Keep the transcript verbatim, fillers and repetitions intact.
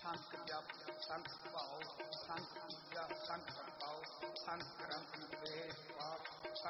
ਸੰਤ ਜਪ ਸੰਤ ਭਾਉ ਸੰਤ ਪੂਜਾ ਸੰਤ ਪਾਉ ਸੰਤ ਕਰਮ ਪੀਵੇ ਪਾਪ